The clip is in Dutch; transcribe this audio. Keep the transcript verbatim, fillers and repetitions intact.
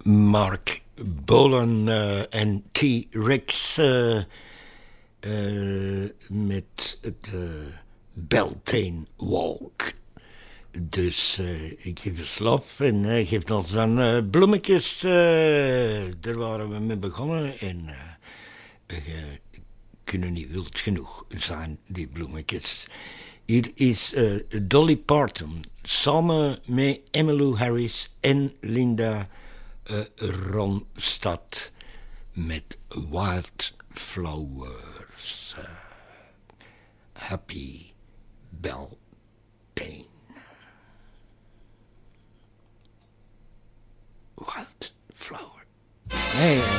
Mark Bolan uh, en T-Rex uh, uh, met de Beltane Walk. Dus uh, ik geef een slof en hij uh, geeft ons dan uh, bloemetjes. Uh, daar waren we mee begonnen en uh, we uh, kunnen niet wild genoeg zijn, die bloemetjes. Hier is uh, Dolly Parton samen met Emmylou Harris en Linda uh, Ronstadt met Wildflowers. Uh, Happy Beltane. Wildflower. Hey.